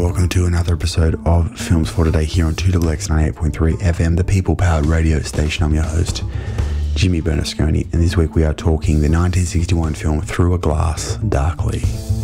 welcome to another episode of Films for Today here on 2XX 98.3 FM, the people-powered radio station. I'm your host, Jimmy Bernasconi, and this week we are talking the 1961 film Through a Glass Darkly.